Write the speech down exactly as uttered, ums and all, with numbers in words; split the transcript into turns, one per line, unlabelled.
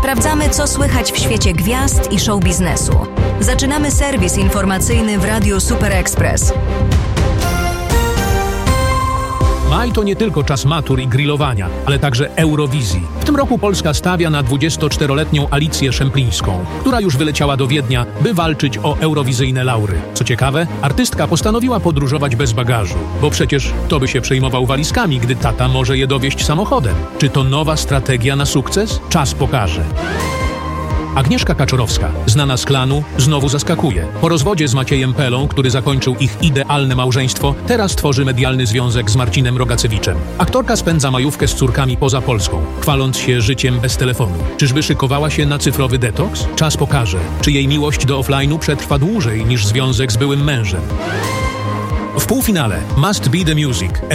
Sprawdzamy, co słychać w świecie gwiazd i show biznesu. Zaczynamy serwis informacyjny w Radiu Super Express.
Maj to nie tylko czas matur i grillowania, ale także Eurowizji. W tym roku Polska stawia na dwudziestoczteroletnią Alicję Szemplińską, która już wyleciała do Wiednia, by walczyć o eurowizyjne laury. Co ciekawe, artystka postanowiła podróżować bez bagażu, bo przecież kto by się przejmował walizkami, gdy tata może je dowieźć samochodem. Czy to nowa strategia na sukces? Czas pokaże. Agnieszka Kaczorowska, znana z klanu, znowu zaskakuje. Po rozwodzie z Maciejem Pelą, który zakończył ich idealne małżeństwo, teraz tworzy medialny związek z Marcinem Rogacewiczem. Aktorka spędza majówkę z córkami poza Polską, chwaląc się życiem bez telefonu. Czyżby szykowała się na cyfrowy detoks? Czas pokaże, czy jej miłość do offline'u przetrwa dłużej niż związek z byłym mężem. W półfinale Must Be The Music